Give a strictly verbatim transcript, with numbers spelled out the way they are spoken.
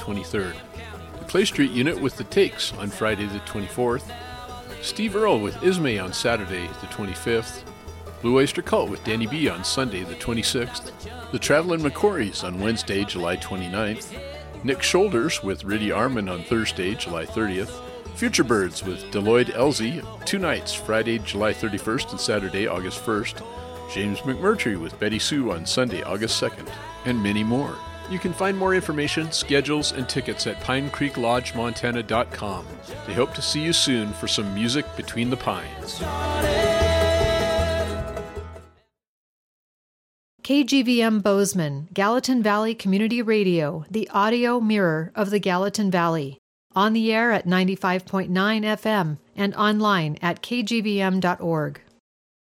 twenty-third. The Clay Street Unit with The Takes on Friday the twenty-fourth. Steve Earle with Ismay on Saturday the twenty-fifth. Blue Oyster Cult with Danny B on Sunday the twenty-sixth. The Travelin' McCourys on Wednesday, July twenty-ninth. Nick Shoulders with Riddy Arman on Thursday, July thirtieth. Future Birds with Deloyd Elsie, two nights, Friday, July thirty-first and Saturday, August first. James McMurtry with Betty Sue on Sunday, August second, and many more. You can find more information, schedules, and tickets at pine creek lodge montana dot com. They hope to see you soon for some music between the pines. K G V M Bozeman, Gallatin Valley Community Radio, the audio mirror of the Gallatin Valley. On the air at ninety-five point nine F M and online at k g v m dot org.